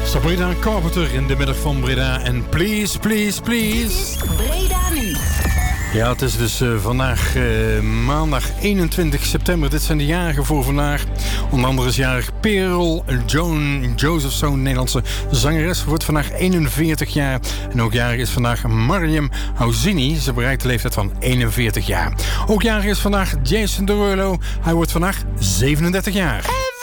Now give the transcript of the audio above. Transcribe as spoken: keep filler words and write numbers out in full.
Sabrina Carpenter in de middag van Breda. En please, please, please. Dit is Breda nu. Ja, het is dus uh, vandaag uh, maandag eenentwintig september. Dit zijn de jarigen voor vandaag. Onder andere is jarig Perel Joan Josephson, Nederlandse zangeres. Wordt vandaag eenenveertig jaar. En ook jarig is vandaag Mariam Houzini. Ze bereikt de leeftijd van eenenveertig jaar. Ook jarig is vandaag Jason Derulo. Hij wordt vandaag zevenendertig jaar.